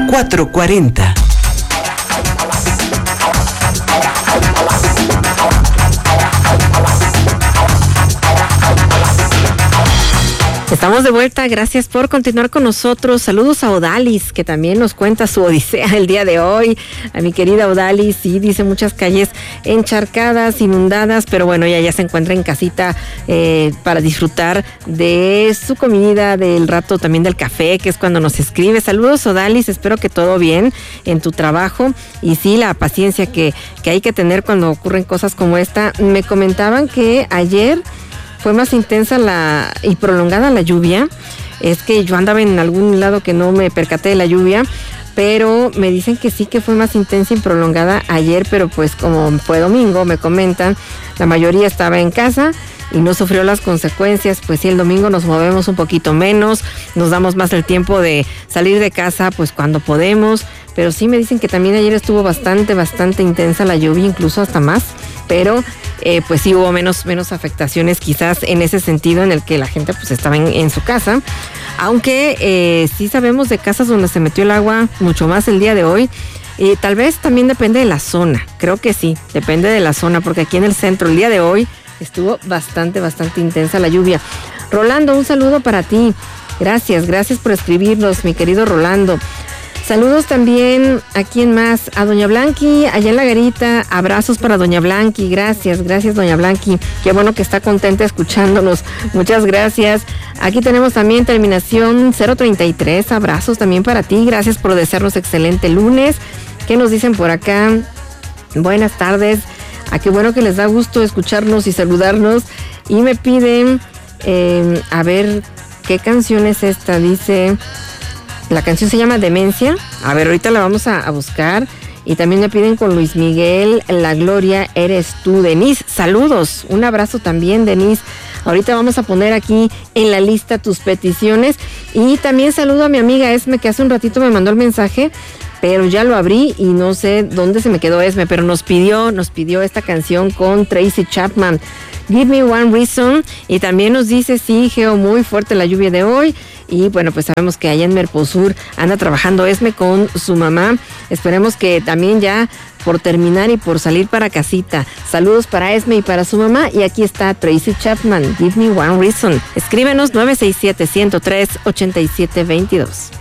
440. Estamos de vuelta, gracias por continuar con nosotros. Saludos a Odalis, que también nos cuenta su odisea el día de hoy. A mi querida Odalis, sí, dice muchas calles encharcadas, inundadas, pero bueno, ella ya se encuentra en casita para disfrutar de su comida, del rato también del café, que es cuando nos escribe. Saludos, Odalis, espero que todo bien en tu trabajo. Y sí, la paciencia que hay que tener cuando ocurren cosas como esta. Me comentaban que ayer fue más intensa y prolongada la lluvia. Es que yo andaba en algún lado que no me percaté de la lluvia, pero me dicen que sí, que fue más intensa y prolongada ayer, pero pues como fue domingo, me comentan, la mayoría estaba en casa y no sufrió las consecuencias. Pues sí, el domingo nos movemos un poquito menos, nos damos más el tiempo de salir de casa pues cuando podemos, pero sí me dicen que también ayer estuvo bastante intensa la lluvia, incluso hasta más, pero pues sí hubo menos afectaciones quizás en ese sentido, en el que la gente pues estaba en su casa, aunque sí sabemos de casas donde se metió el agua mucho más el día de hoy. Tal vez también depende de la zona, creo que sí, depende de la zona, porque aquí en el centro el día de hoy estuvo bastante intensa la lluvia. Rolando, un saludo para ti, gracias por escribirnos, mi querido Rolando. Saludos también, ¿a quién más? A Doña Blanqui, allá en la garita, abrazos para Doña Blanqui, gracias Doña Blanqui, qué bueno que está contenta escuchándonos, muchas gracias. Aquí tenemos también terminación 033, abrazos también para ti, gracias por desearnos excelente lunes. ¿Qué nos dicen por acá? Buenas tardes, qué bueno que les da gusto escucharnos y saludarnos, y me piden, a ver, ¿qué canción es esta? Dice... La canción se llama Demencia. A ver, ahorita la vamos a buscar. Y también me piden con Luis Miguel, La Gloria Eres Tú. Denise, saludos. Un abrazo también, Denise. Ahorita vamos a poner aquí en la lista tus peticiones. Y también saludo a mi amiga Esme, que hace un ratito me mandó el mensaje, pero ya lo abrí y no sé dónde se me quedó Esme, pero nos pidió esta canción con Tracy Chapman, Give Me One Reason. Y también nos dice, sí, Geo, muy fuerte la lluvia de hoy. Y bueno, pues sabemos que allá en Merposur anda trabajando Esme con su mamá. Esperemos que también ya por terminar y por salir para casita. Saludos para Esme y para su mamá. Y aquí está Tracy Chapman, Give Me One Reason. Escríbenos 967-103-8722.